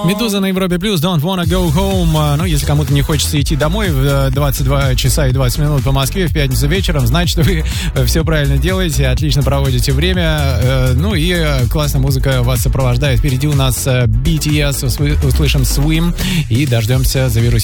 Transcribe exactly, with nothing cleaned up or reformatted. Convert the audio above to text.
Медуза на Европе Плюс, Don't Wanna Go Home. Ну, если кому-то не хочется идти домой в двадцать два часа и двадцать минут по Москве в пятницу вечером, значит, вы все правильно делаете, отлично проводите время. Ну и классная музыка вас сопровождает. Впереди у нас би ти эс, услышим Swim и дождемся завирусить